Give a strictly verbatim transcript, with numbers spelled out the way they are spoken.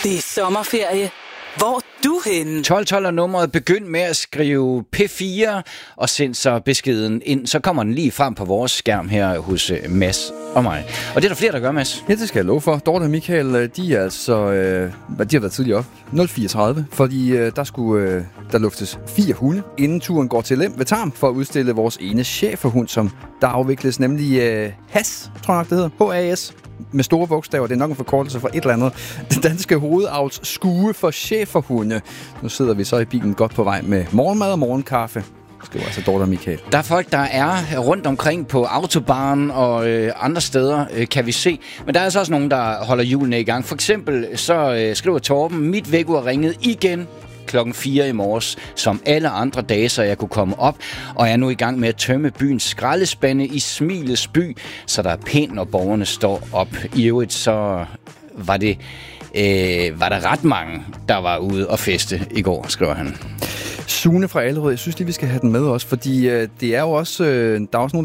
Det er sommerferie. Hvor er du henne? tolv tolv er nummeret. Begynd med at skrive P fire og send så beskeden ind. Så kommer den lige frem på vores skærm her hos Mads og mig. Og det er der flere, der gør, Mads. Ja, det skal jeg love for. Dorte og Michael, de er altså... Øh, de har været tidligere op. nul fireogtredive, fordi øh, der skulle øh, der luftes fire hunde, inden turen går til Lem ved Tarm for at udstille vores ene schæferhund, som der afvikles, nemlig øh, H A S, tror jeg nok det hedder. H A S. Med store bogstaver. Det er nok en forkortelse for et eller andet. Den danske hovedavls skue for schæferhunde. Nu sidder vi så i bilen godt på vej med morgenmad og morgenkaffe. Skriver altså Dorte og Michael. Der er folk, der er rundt omkring på autobahn og øh, andre steder, øh, kan vi se. Men der er altså også nogen, der holder hjulene i gang. For eksempel så øh, skriver Torben, mit vækkeur ringede igen klokken fire i morges, som alle andre dage, så jeg kunne komme op, og jeg er nu i gang med at tømme byens skraldespande i Smilets by, så der er pænt, når borgerne står op. I øvrigt så var det øh, var der ret mange, der var ude og feste i går, skriver han. Sune fra Allerød, jeg synes lige, vi skal have den med også, fordi øh, det er jo også, øh, der er også nogle